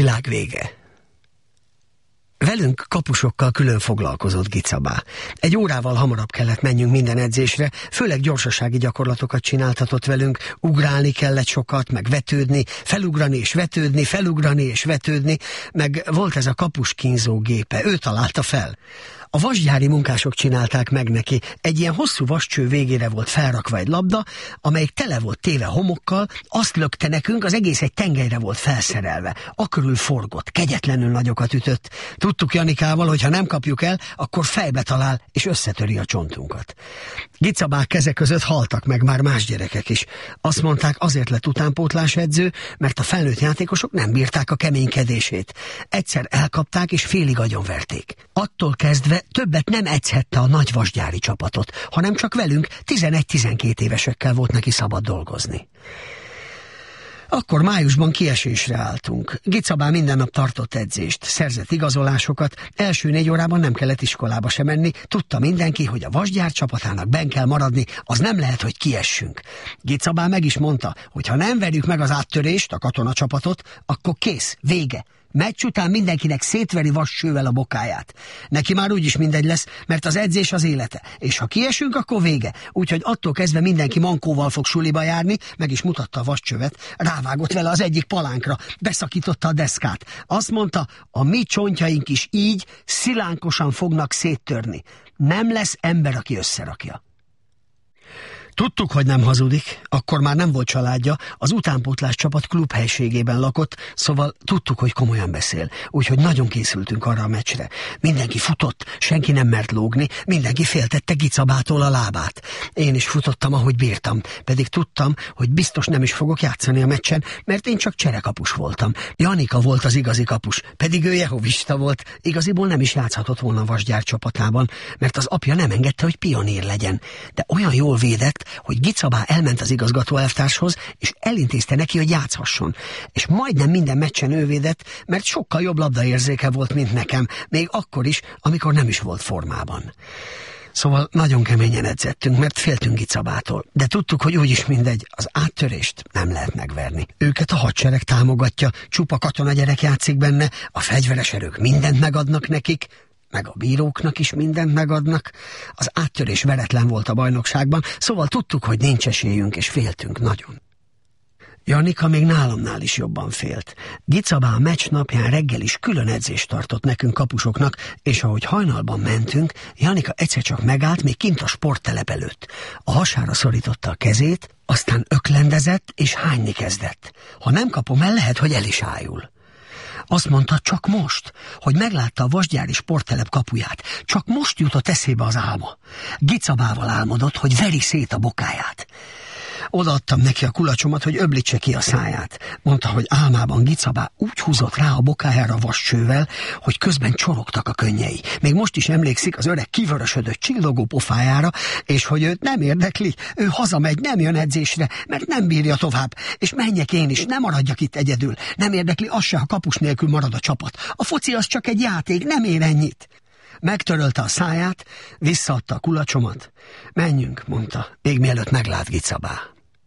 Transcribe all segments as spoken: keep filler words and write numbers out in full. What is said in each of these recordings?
világ vége. Velünk kapusokkal külön foglalkozott Gicabá. Egy órával hamarabb kellett menjünk minden edzésre, főleg gyorsasági gyakorlatokat csináltatott velünk, ugrálni kellett sokat, meg vetődni, felugrani és vetődni, felugrani és vetődni, meg volt ez a kapus kínzó gépe, ő találta fel. A vasgyári munkások csinálták meg neki. Egy ilyen hosszú vascső végére volt felrakva egy labda, amelyik tele volt téve homokkal, azt lökte nekünk, az egész egy tengelyre volt felszerelve. Akörül forgott, kegyetlenül nagyokat ütött. Tudtuk Janikával, hogy ha nem kapjuk el, akkor fejbe talál, és összetöri a csontunkat. Gicabák keze között haltak meg már más gyerekek is. Azt mondták, azért lett utánpótlás edző, mert a felnőtt játékosok nem bírták a keménykedését. Egyszer elkapták, és félig agyonverték. Attól kezdve többet nem edzhette a nagy vasgyári csapatot, hanem csak velünk, tizenegy-tizenkét évesekkel volt neki szabad dolgozni. Akkor májusban kiesésre álltunk. Gicabá minden nap tartott edzést, szerzett igazolásokat, első négy órában nem kellett iskolába se menni, tudta mindenki, hogy a vasgyár csapatának benn kell maradni, az nem lehet, hogy kiessünk. Gicabá meg is mondta, hogy ha nem verjük meg az áttörést, a katonacsapatot, akkor kész, vége. Meccs után mindenkinek szétveri vassővel a bokáját. Neki már úgyis mindegy lesz, mert az edzés az élete. És ha kiesünk, akkor vége. Úgyhogy attól kezdve mindenki mankóval fog suliba járni, meg is mutatta a vascsövet, rávágott vele az egyik palánkra, beszakította a deszkát. Azt mondta, a mi csontjaink is így szilánkosan fognak széttörni. Nem lesz ember, aki összerakja. Tudtuk, hogy nem hazudik, akkor már nem volt családja, az utánpótlás csapat klubhelységében lakott, szóval tudtuk, hogy komolyan beszél, úgyhogy nagyon készültünk arra a meccsre. Mindenki futott, senki nem mert lógni, mindenki féltette Gicabától a lábát. Én is futottam, ahogy bírtam, pedig tudtam, hogy biztos nem is fogok játszani a meccsen, mert én csak cserekapus voltam. Janika volt az igazi kapus, pedig ő jehovista volt, igaziból nem is játszhatott volna a vasgyár csapatában, mert az apja nem engedte, hogy pionír legyen. De olyan jól védett, hogy Gicabá elment az igazgató elvtárshoz, és elintézte neki, hogy játszhasson. És majdnem minden meccsen ő védett, mert sokkal jobb labdaérzéke volt, mint nekem, még akkor is, amikor nem is volt formában. Szóval nagyon keményen edzettünk, mert féltünk Gicabától, de tudtuk, hogy úgyis mindegy, az áttörést nem lehet megverni. Őket a hadsereg támogatja, csupa katonagyerek játszik benne, a fegyveres erők mindent megadnak nekik, meg a bíróknak is mindent megadnak. Az áttörés veretlen volt a bajnokságban, szóval tudtuk, hogy nincs esélyünk, és féltünk nagyon. Janika még nálamnál is jobban félt. Gicabá a meccs napján reggel is külön edzést tartott nekünk kapusoknak, és ahogy hajnalban mentünk, Janika egyszer csak megállt még kint a sporttelep előtt. A hasára szorította a kezét, aztán öklendezett és hányni kezdett. Ha nem kapom el, lehet, hogy el is ájul. Azt mondta, csak most, hogy meglátta a vasgyári sporttelep kapuját. Csak most jutott eszébe az álma. Gicabával álmodott, hogy veri szét a bokáját. Odaadtam neki a kulacsomat, hogy öblítse ki a száját. Mondta, hogy álmában Gicabá úgy húzott rá a bokájára vascsővel, hogy közben csorogtak a könnyei. Még most is emlékszik az öreg kivörösödött csillogó pofájára, és hogy őt nem érdekli, ő hazamegy, nem jön edzésre, mert nem bírja tovább. És menjek én is, nem maradjak itt egyedül. Nem érdekli az se, ha kapus nélkül marad a csapat. A foci az csak egy játék, nem ér ennyit. Megtörölte a száját, visszaadta a kulacsomat. Menjünk, mondta, még mielőtt meglát Gicabá.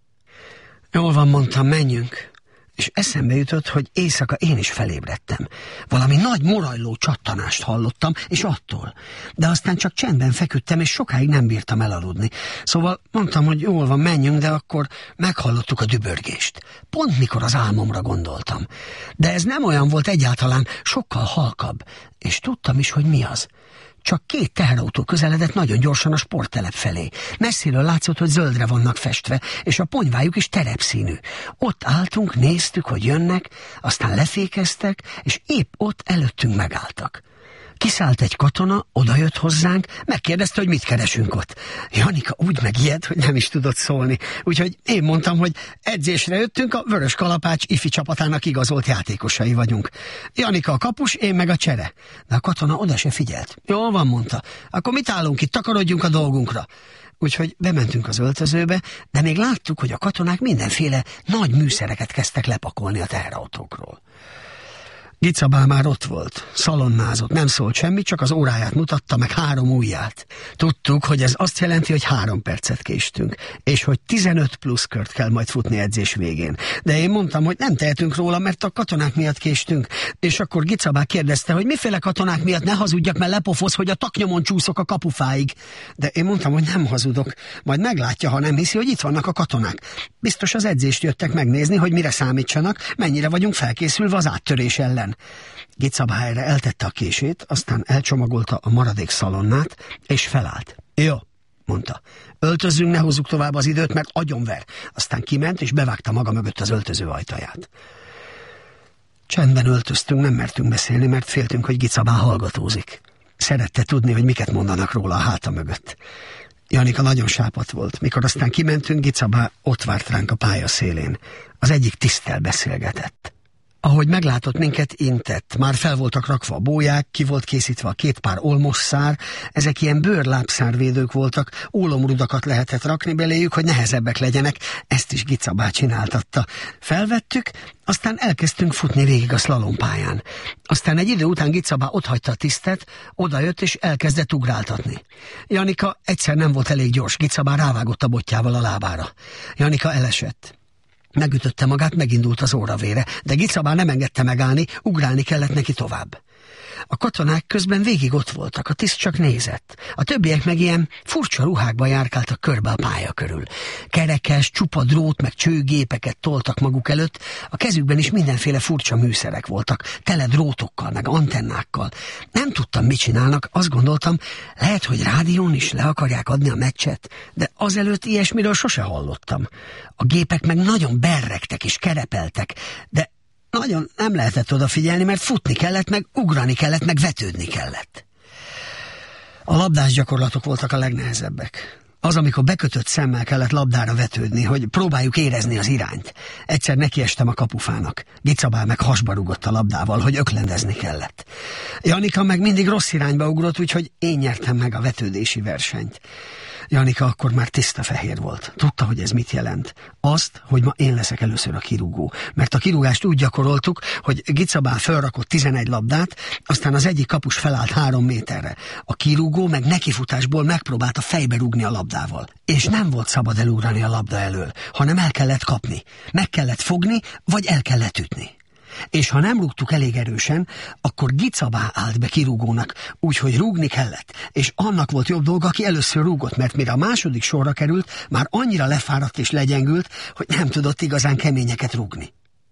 Jól van, mondtam, menjünk. És eszembe jutott, hogy éjszaka én is felébredtem. Valami nagy morajló csattanást hallottam, és attól. De aztán csak csendben feküdtem, és sokáig nem bírtam elaludni. Szóval mondtam, hogy jól van, menjünk, de akkor meghallottuk a dübörgést. Pont mikor az álmomra gondoltam. De ez nem olyan volt egyáltalán, sokkal halkabb. És tudtam is, hogy mi az. Csak két teherautó közeledett nagyon gyorsan a sporttelep felé. Messziről látszott, hogy zöldre vannak festve, és a ponyvájuk is terepszínű. Ott álltunk, néztük, hogy jönnek, aztán lefékeztek, és épp ott előttünk megálltak. Kiszállt egy katona, odajött hozzánk, megkérdezte, hogy mit keresünk ott. Janika úgy megijedt, hogy nem is tudott szólni. Úgyhogy én mondtam, hogy edzésre jöttünk, a Vörös Kalapács ifi csapatának igazolt játékosai vagyunk. Janika a kapus, én meg a csere. De a katona oda se figyelt. Jól van, mondta. Akkor mit állunk itt, takarodjunk a dolgunkra. Úgyhogy bementünk az öltözőbe, de még láttuk, hogy a katonák mindenféle nagy műszereket kezdtek lepakolni a teherautókról. Gicabá már ott volt, szalonnázott, nem szólt semmit, csak az óráját mutatta, meg három ujját. Tudtuk, hogy ez azt jelenti, hogy három percet késtünk, és hogy tizenöt plusz kört kell majd futni edzés végén. De én mondtam, hogy nem tehetünk róla, mert a katonák miatt késtünk. És akkor Gicabá kérdezte, hogy miféle katonák miatt ne hazudjak, mert lepofoz, hogy a taknyomon csúszok a kapufáig. De én mondtam, hogy nem hazudok. Majd meglátja, ha nem hiszi, hogy itt vannak a katonák. Biztos az edzést jöttek megnézni, hogy mire számítsanak, mennyire vagyunk felkészülve az áttörés ellen. Gicabá erre eltette a kését, aztán elcsomagolta a maradék szalonnát, és felállt. Jó, mondta. Öltözzünk, ne hozzuk tovább az időt, mert agyonver. Aztán kiment, és bevágta maga mögött az öltöző ajtaját. Csendben öltöztünk, nem mertünk beszélni, mert féltünk, hogy Gicabá hallgatózik. Szerette tudni, hogy miket mondanak róla a háta mögött. Janika nagyon sápadt volt. Mikor aztán kimentünk, Gicabá ott várt ránk a pálya szélén. Az egyik tiszttel beszélgetett. Ahogy meglátott minket, intett. Már fel voltak rakva a bóják, ki volt készítve a két pár olmosszár, ezek ilyen bőrlábszárvédők voltak, ólomrudakat lehetett rakni beléjük, hogy nehezebbek legyenek, ezt is Gicabá csináltatta. Felvettük, aztán elkezdtünk futni végig a szlalompályán. Aztán egy idő után Gicabá otthagyta a tisztet, odajött és elkezdett ugráltatni. Janika egyszer nem volt elég gyors, Gicabá rávágott a botjával a lábára. Janika elesett. Megütötte magát, megindult az óravére, de Gicabá nem engedte megállni, ugrálni kellett neki tovább. A katonák közben végig ott voltak, a tiszt csak nézett. A többiek meg ilyen furcsa ruhákba járkáltak körbe a pálya körül. Kerekes, csupa drót meg csőgépeket toltak maguk előtt, a kezükben is mindenféle furcsa műszerek voltak, tele drótokkal meg antennákkal. Nem tudtam, mit csinálnak, azt gondoltam, lehet, hogy rádión is le akarják adni a meccset, de azelőtt ilyesmiről sose hallottam. A gépek meg nagyon berregtek és kerepeltek, de nagyon nem lehetett odafigyelni, mert futni kellett, meg ugrani kellett, meg vetődni kellett. A labdás gyakorlatok voltak a legnehezebbek. Az, amikor bekötött szemmel kellett labdára vetődni, hogy próbáljuk érezni az irányt. Egyszer nekiestem a kapufának. Gicabá meg hasba rugott a labdával, hogy öklendezni kellett. Janika meg mindig rossz irányba ugrott, úgyhogy én nyertem meg a vetődési versenyt. Janika akkor már tiszta fehér volt. Tudta, hogy ez mit jelent. Azt, hogy ma én leszek először a kirúgó. Mert a kirúgást úgy gyakoroltuk, hogy Gicabá felrakott tizenegy labdát, aztán az egyik kapus felállt három méterre. A kirúgó meg nekifutásból megpróbálta fejbe rúgni a labdával. És nem volt szabad elugrani a labda elől, hanem el kellett kapni. Meg kellett fogni, vagy el kellett ütni. És ha nem rúgtuk elég erősen, akkor Gicabá állt be kirúgónak, úgyhogy rúgni kellett, és annak volt jobb dolga, aki először rúgott, mert mire a második sorra került, már annyira lefáradt és legyengült, hogy nem tudott igazán keményeket rúgni.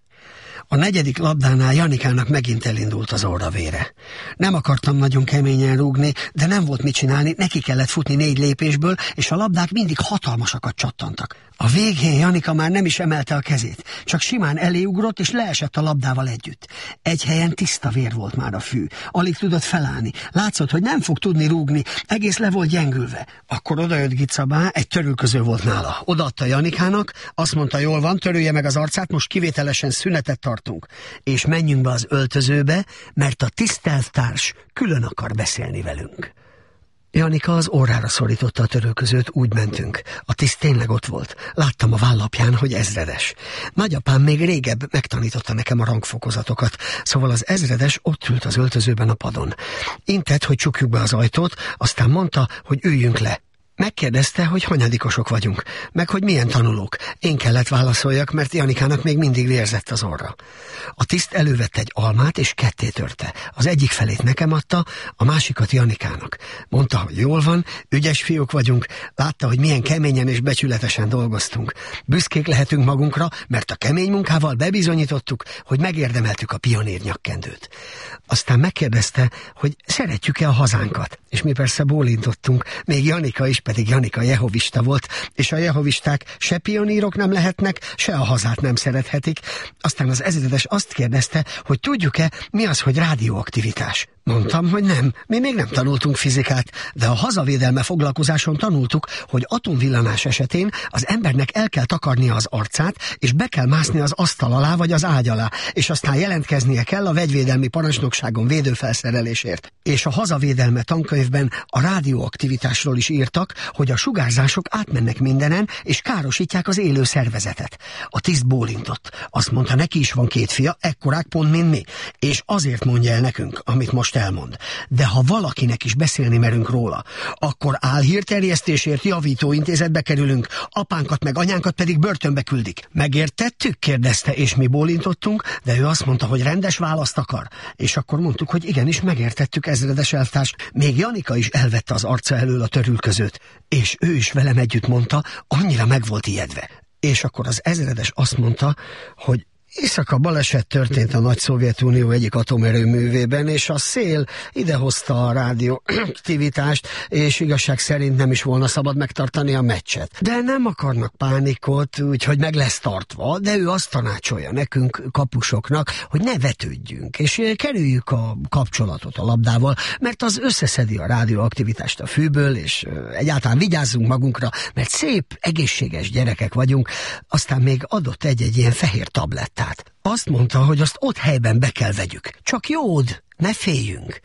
A negyedik labdánál Janikának megint elindult az orravére. Nem akartam nagyon keményen rúgni, de nem volt mit csinálni, neki kellett futni négy lépésből, és a labdák mindig hatalmasakat csattantak. A végén Janika már nem is emelte a kezét, csak simán eléugrott, és leesett a labdával együtt. Egy helyen tiszta vér volt már a fű, alig tudott felállni. Látszott, hogy nem fog tudni rúgni, egész le volt gyengülve. Akkor odajött Gicabá, egy törülköző volt nála. Odaadta Janikának, azt mondta, jól van, törölje meg az arcát, most kivételesen szünetet tartunk. És menjünk be az öltözőbe, mert a tisztelvtárs külön akar beszélni velünk. Janika az órára szorította a törölközőt, úgy mentünk. A tiszt tényleg ott volt. Láttam a vállapján, hogy ezredes. Nagyapám még régebb megtanította nekem a rangfokozatokat, szóval az ezredes ott ült az öltözőben a padon. Intett, hogy csukjuk be az ajtót, aztán mondta, hogy üljünk le. Megkérdezte, hogy hanyadikosok vagyunk, meg hogy milyen tanulók. Én kellett válaszoljak, mert Janikának még mindig vérzett az orra. A tiszt elővette egy almát, és ketté törte. Az egyik felét nekem adta, a másikat Janikának. Mondta, hogy jól van, ügyes fiúk vagyunk, látta, hogy milyen keményen és becsületesen dolgoztunk. Büszkék lehetünk magunkra, mert a kemény munkával bebizonyítottuk, hogy megérdemeltük a pionér nyakkendőt. Aztán megkérdezte, hogy szeretjük-e a hazánkat, és mi persze bólintottunk, még Janika is, pedig Janika jehovista volt, és a jehovisták se pionírok nem lehetnek, se a hazát nem szerethetik. Aztán az ezredes azt kérdezte, hogy tudjuk-e, mi az, hogy rádióaktivitás. Mondtam, hogy nem, mi még nem tanultunk fizikát, de a hazavédelme foglalkozáson tanultuk, hogy atomvillanás esetén az embernek el kell takarnia az arcát, és be kell mászni az asztal alá vagy az ágy alá, és aztán jelentkeznie kell a vegyvédelmi parancsnokságon védőfelszerelésért. És a hazavédelme tankönyvben a rádióaktivitásról is írtak, hogy a sugárzások átmennek mindenen, és károsítják az élő szervezetet. A tiszt bólintott. Azt mondta, neki is van két fia, ekkorák pont, mint mi, és azért mondja el nekünk, amit most elmond. De ha valakinek is beszélni merünk róla, akkor álhírterjesztésért javítóintézetbe kerülünk, apánkat meg anyánkat pedig börtönbe küldik. Megértettük? Kérdezte, és mi bólintottunk, de ő azt mondta, hogy rendes választ akar. És akkor mondtuk, hogy igenis megértettük, ezredes elvtárs. Még Janika is elvette az arca elől a törülközőt, és ő is velem együtt mondta, annyira meg volt ijedve. És akkor az ezredes azt mondta, hogy éjszaka baleset történt a nagy Szovjetunió egyik atomerőművében, és a szél idehozta a rádióaktivitást, és igazság szerint nem is volna szabad megtartani a meccset. De nem akarnak pánikot, úgyhogy meg lesz tartva, de ő azt tanácsolja nekünk, kapusoknak, hogy ne vetődjünk, és kerüljük a kapcsolatot a labdával, mert az összeszedi a rádióaktivitást a fűből, és egyáltalán vigyázzunk magunkra, mert szép, egészséges gyerekek vagyunk, aztán még adott egy-egy ilyen fehér tablettát. Azt mondta, hogy azt ott helyben be kell vegyük. Csak jód, ne féljünk.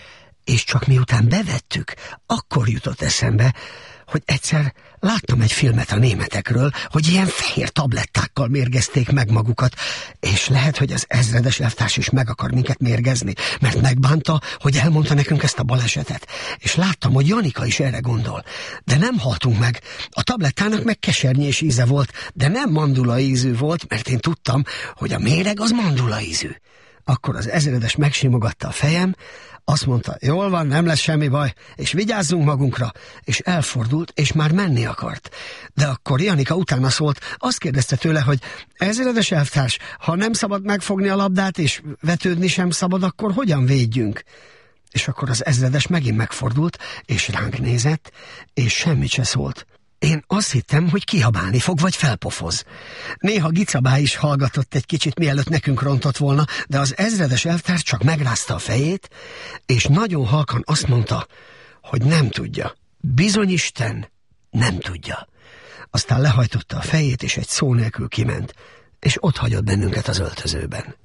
És csak miután bevettük, akkor jutott eszembe, hogy egyszer láttam egy filmet a németekről, hogy ilyen fehér tablettákkal mérgezték meg magukat, és lehet, hogy az ezredes elvtárs is meg akar minket mérgezni, mert megbánta, hogy elmondta nekünk ezt a balesetet. És láttam, hogy Janika is erre gondol. De nem haltunk meg. A tablettának meg kesernyés íze volt, de nem mandula ízű volt, mert én tudtam, hogy a méreg az mandula ízű. Akkor az ezredes megsimogatta a fejem, azt mondta, jól van, nem lesz semmi baj, és vigyázzunk magunkra, és elfordult, és már menni akart. De akkor Janika utána szólt, azt kérdezte tőle, hogy ezredes elvtárs, ha nem szabad megfogni a labdát, és vetődni sem szabad, akkor hogyan védjünk? És akkor az ezredes megint megfordult, és ránk nézett, és semmit se szólt. Én azt hittem, hogy kihabálni fog, vagy felpofoz. Néha Gicabá is hallgatott egy kicsit, mielőtt nekünk rontott volna, de az ezredes elvtárs csak megrázta a fejét, és nagyon halkan azt mondta, hogy nem tudja. Bizony Isten, nem tudja. Aztán lehajtotta a fejét, és egy szó nélkül kiment, és ott hagyott bennünket az öltözőben.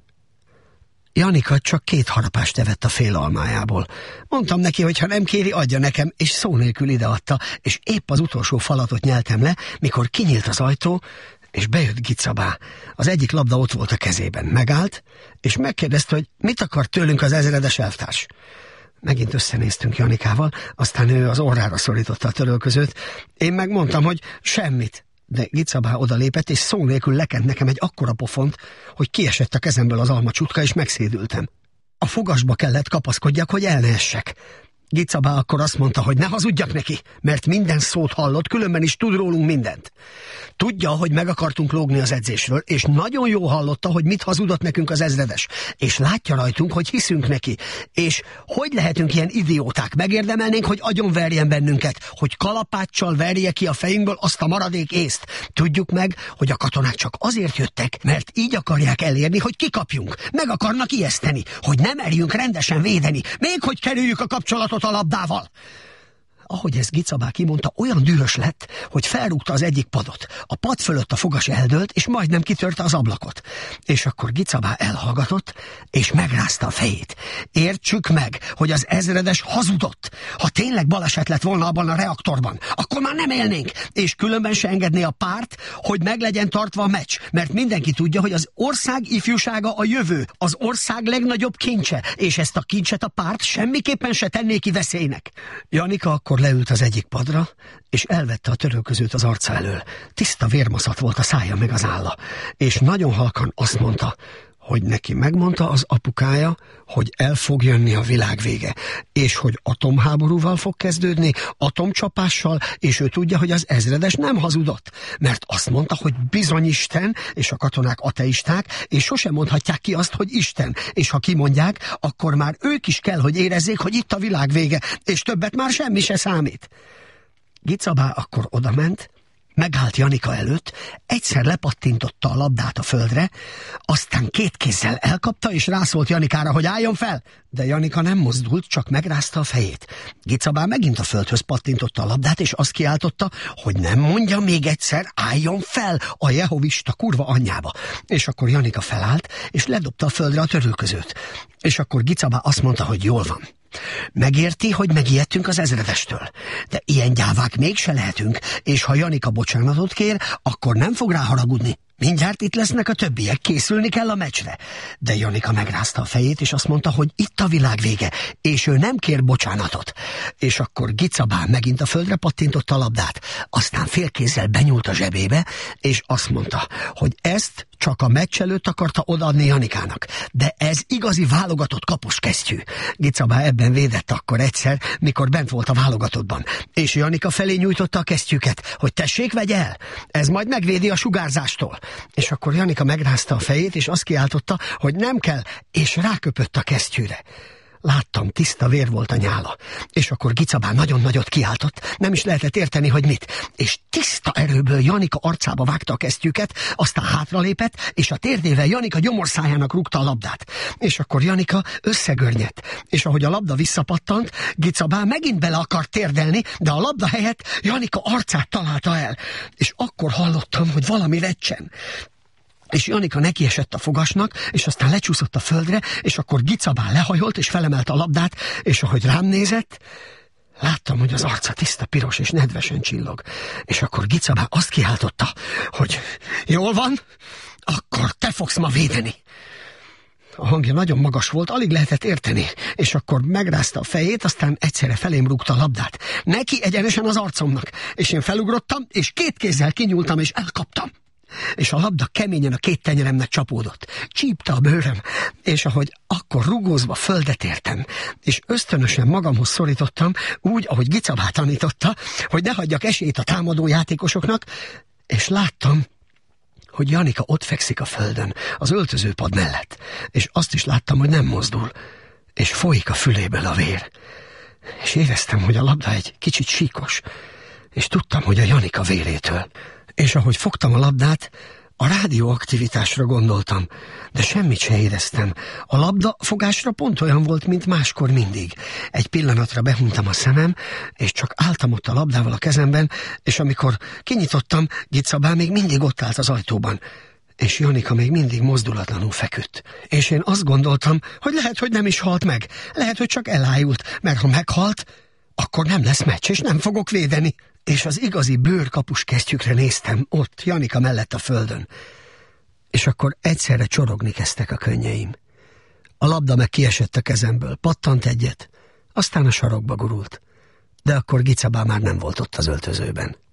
Janika csak két harapást evett a fél almájából. Mondtam neki, hogy ha nem kéri, adja nekem, és szó nélkül ideadta, és épp az utolsó falatot nyeltem le, mikor kinyílt az ajtó, és bejött Gicabá. Az egyik labda ott volt a kezében. Megállt, és megkérdezte, hogy mit akar tőlünk az ezredes elvtárs. Megint összenéztünk Janikával, aztán ő az orrára szorította a törölközőt. Én megmondtam, hogy semmit. De Gicabá odalépett, és szó nélkül lekent nekem egy akkora pofont, hogy kiesett a kezemből az alma csutka, és megszédültem. A fogasba kellett kapaszkodjak, hogy el ne essek. Gicabá akkor azt mondta, hogy ne hazudjak neki, mert minden szót hallott, különben is tud rólunk mindent. Tudja, hogy meg akartunk lógni az edzésről, és nagyon jól hallotta, hogy mit hazudott nekünk az ezredes. És látja rajtunk, hogy hiszünk neki. És hogy lehetünk ilyen idióták? Megérdemelnénk, hogy agyonverjen bennünket, hogy kalapáccsal verje ki a fejünkből azt a maradék észt. Tudjuk meg, hogy a katonák csak azért jöttek, mert így akarják elérni, hogy kikapjunk. Meg akarnak ijeszteni, hogy nem merjünk rendesen védeni, még hogy kerüljük a kapcsolatot a labdával. Ahogy ezt Gicabá kimondta, olyan dühös lett, hogy felrúgta az egyik padot. A pad fölött a fogas eldőlt, és majdnem kitörte az ablakot. És akkor Gicabá elhallgatott, és megrázta a fejét. Értsük meg, hogy az ezredes hazudott. Ha tényleg baleset lett volna abban a reaktorban, akkor már nem élnénk, és különben se engedné a párt, hogy meg legyen tartva a meccs, mert mindenki tudja, hogy az ország ifjúsága a jövő, az ország legnagyobb kincse, és ezt a kincset a párt semmiképpen se tenné ki veszélynek. Janika akkor leült az egyik padra, és elvette a törölközőt az arca elől. Tiszta vérmaszat volt a szája meg az álla, és nagyon halkan azt mondta, hogy neki megmondta az apukája, hogy el fog jönni a világ vége, és hogy atomháborúval fog kezdődni, atomcsapással, és ő tudja, hogy az ezredes nem hazudott, mert azt mondta, hogy bizony Isten, és a katonák ateisták, és sosem mondhatják ki azt, hogy Isten, és ha kimondják, akkor már ők is kell, hogy érezzék, hogy itt a világ vége, és többet már semmi se számít. Gicabá akkor odament, Megállt Janika előtt, egyszer lepattintotta a labdát a földre, aztán két kézzel elkapta, és rászólt Janikára, hogy álljon fel, de Janika nem mozdult, csak megrázta a fejét. Gicabál megint a földhöz pattintotta a labdát, és azt kiáltotta, hogy nem mondja még egyszer, álljon fel a jehovista kurva anyjába. És akkor Janika felállt, és ledobta a földre a törülközőt. És akkor Gicabál azt mondta, hogy jól van. Megérti, hogy megijedtünk az ezredestől. De ilyen gyávák mégse lehetünk, és ha Janika bocsánatot kér, akkor nem fog rá haragudni. Mindjárt itt lesznek a többiek, készülni kell a meccsre. De Janika megrázta a fejét, és azt mondta, hogy itt a világ vége, és ő nem kér bocsánatot. És akkor Gicabál megint a földre pattintotta a labdát, aztán félkézzel benyúlt a zsebébe, és azt mondta, hogy ezt csak a meccs előtt akarta odaadni Janikának. De ez igazi válogatott kapus kesztyű. Gicabál ebben védett akkor egyszer, mikor bent volt a válogatottban. És Janika felé nyújtotta a kesztyűket, hogy tessék, vegye el, ez majd megvédi a sugárzástól. És akkor Janika megrázta a fejét, és azt kiáltotta, hogy nem kell, és ráköpött a kesztyűre. Láttam, tiszta vér volt a nyála. És akkor Gicabál nagyon nagyot kiáltott, nem is lehetett érteni, hogy mit. És tiszta erőből Janika arcába vágta a kesztyűket, aztán hátralépett, és a térdével Janika gyomorszájának rúgta a labdát. És akkor Janika összegörnyedt. És ahogy a labda visszapattant, Gicabál megint bele akart térdelni, de a labda helyett Janika arcát találta el. És akkor hallottam, hogy valami recsen. És Janika nekiesett a fogasnak, és aztán lecsúszott a földre, és akkor Gicabál lehajolt, és felemelte a labdát, és ahogy rám nézett, láttam, hogy az arca tiszta piros és nedvesen csillog. És akkor Gicabál azt kiáltotta, hogy jól van, akkor te fogsz ma védeni. A hangja nagyon magas volt, alig lehetett érteni, és akkor megrázta a fejét, aztán egyszerre felém rúgta a labdát. Neki egyenesen az arcomnak, és én felugrottam, és két kézzel kinyúltam, és elkaptam. És a labda keményen a két tenyeremnek csapódott. Csípte a bőröm, és ahogy akkor rugózva földet értem, és ösztönösen magamhoz szorítottam, úgy, ahogy Gicabál tanította, hogy ne hagyjak esélyt a támadó játékosoknak, és láttam, hogy Janika ott fekszik a földön, az öltözőpad mellett, és azt is láttam, hogy nem mozdul, és folyik a füléből a vér. És éreztem, hogy a labda egy kicsit síkos, és tudtam, hogy a Janika vérétől. És ahogy fogtam a labdát, a rádióaktivitásra gondoltam, de semmit se éreztem. A labda fogásra pont olyan volt, mint máskor mindig. Egy pillanatra behuntam a szemem, és csak álltam ott a labdával a kezemben, és amikor kinyitottam, Gicabál még mindig ott állt az ajtóban, és Janika még mindig mozdulatlanul feküdt. És én azt gondoltam, hogy lehet, hogy nem is halt meg. Lehet, hogy csak elájult, mert ha meghalt, akkor nem lesz meccs, és nem fogok védeni. És az igazi bőrkapus kesztyűkre néztem, ott, Janika mellett a földön. És akkor egyszerre csorogni kezdtek a könnyeim. A labda meg kiesett a kezemből, pattant egyet, aztán a sarokba gurult. De akkor Gicabál már nem volt ott az öltözőben.